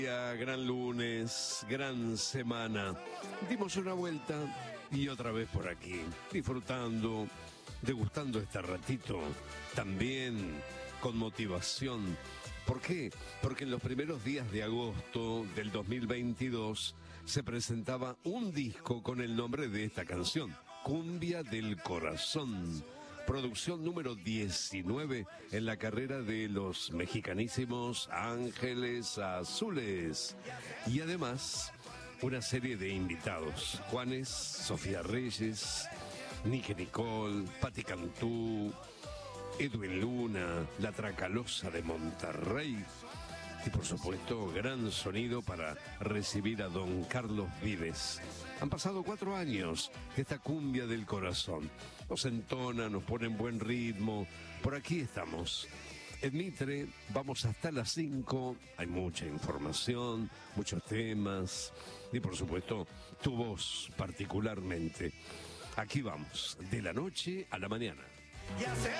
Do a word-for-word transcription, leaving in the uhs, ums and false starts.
Gran lunes, gran semana. Dimos una vuelta y otra vez por aquí, disfrutando, degustando este ratito, también con motivación. ¿Por qué? Porque en los primeros días de agosto del dos mil veintidós se presentaba un disco con el nombre de esta canción, Cumbia del Corazón. Producción número diecinueve en la carrera de los mexicanísimos Ángeles Azules. Y además, una serie de invitados. Juanes, Sofía Reyes, Nicky Nicole, Patti Cantú, Edwin Luna, La Tracalosa de Monterrey. Y por supuesto, gran sonido para recibir a don Carlos Vives. Han pasado cuatro años de esta cumbia del corazón. Nos entona, nos pone en buen ritmo. Por aquí estamos. En Mitre vamos hasta las cinco. Hay mucha información, muchos temas. Y por supuesto, tu voz particularmente. Aquí vamos, de la noche a la mañana.